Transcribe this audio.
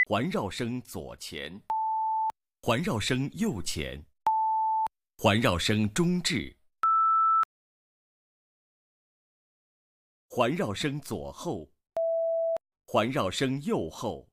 环绕声左前，环绕声右前，环绕声中置，环绕声左后，环绕声右后。